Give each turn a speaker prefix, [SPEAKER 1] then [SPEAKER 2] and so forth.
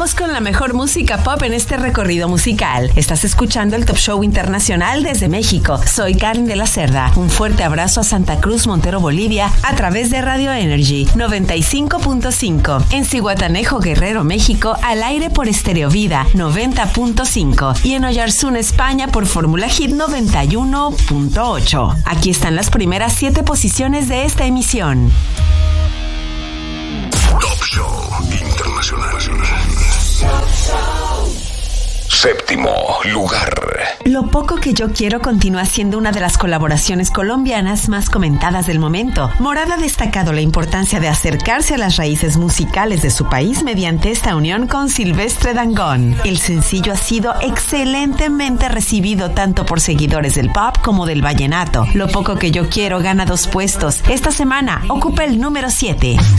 [SPEAKER 1] Vamos con la mejor música pop en este recorrido musical. Estás escuchando el Top Show Internacional desde México. Soy Karen de la Cerda. Un fuerte abrazo a Santa Cruz, Montero, Bolivia, a través de Radio Energy 95.5. En Zihuatanejo, Guerrero, México, al aire por Estéreo Vida 90.5. Y en Oyarzún, España, por Fórmula Hit 91.8. Aquí están las primeras 7 posiciones de esta emisión.
[SPEAKER 2] Top Show Internacional. Séptimo lugar.
[SPEAKER 1] Lo poco que yo quiero continúa siendo una de las colaboraciones colombianas más comentadas del momento. Morada ha destacado la importancia de acercarse a las raíces musicales de su país mediante esta unión con Silvestre Dangond. El sencillo ha sido excelentemente recibido tanto por seguidores del pop como del vallenato. Lo poco que yo quiero gana 2 puestos. Esta semana ocupa el número 7.